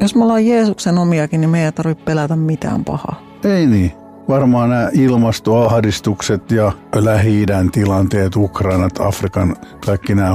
Jos me ollaan Jeesuksen omiakin, niin me ei tarvitse pelätä mitään pahaa. Ei niin. Varmaan nämä ilmastoahdistukset ja Lähi-idän tilanteet, Ukrainat, Afrikan, kaikki nämä